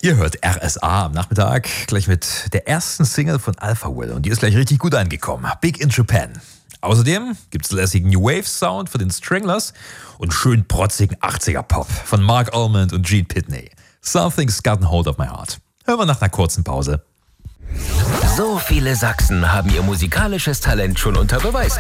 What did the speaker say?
Ihr hört RSA am Nachmittag, gleich mit der ersten Single von Alpha Will und die ist gleich richtig gut angekommen. Big in Japan. Außerdem gibt's lässigen New Wave Sound von den Stranglers und schön protzigen 80er Pop von Mark Almond und Gene Pitney. Something's gotten hold of my heart. Hören wir nach einer kurzen Pause. So viele Sachsen haben ihr musikalisches Talent schon unter Beweis